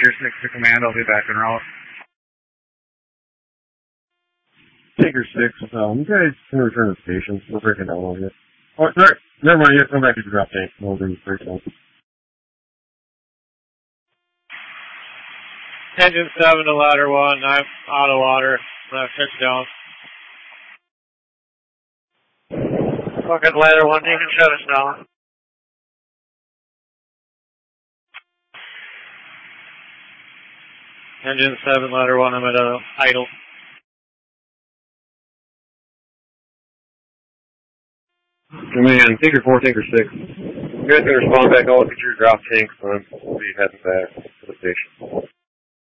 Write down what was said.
Tinker 6 to command. I'll be back en route. Tinker 6, you guys can return to the station. We're breaking down over here. Oh, sorry. Never mind, you have to come back to the drop tank. We'll bring the breakdown. Engine 7 to ladder 1. I'm out of water. Fix down. Fucking ladder 1, you can shut us down. Engine 7, ladder 1, I'm at idle. Command, Tinker 4, Tinker 6. You guys can respond back all get your drop tanks, and we'll be heading back to the station.